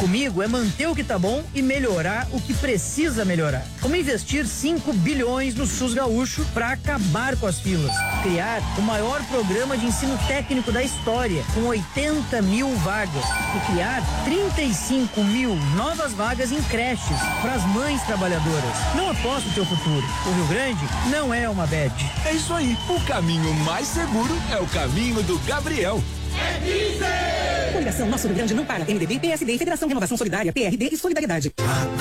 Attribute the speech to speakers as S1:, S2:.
S1: Comigo é manter o que tá bom e melhorar o que precisa melhorar. Como investir 5 bilhões no SUS gaúcho para acabar com as filas. Criar o maior programa de ensino técnico da história, com 80 mil vagas. E criar 35 mil novas vagas em creches para as mães trabalhadoras. Não aposta o teu futuro. O Rio Grande não é uma bad.
S2: É isso aí. O caminho mais seguro é o caminho do Gabriel.
S3: Coligação Nosso Rio Grande não para. MDB, PSD e Federação Renovação Solidária, PRD e Solidariedade.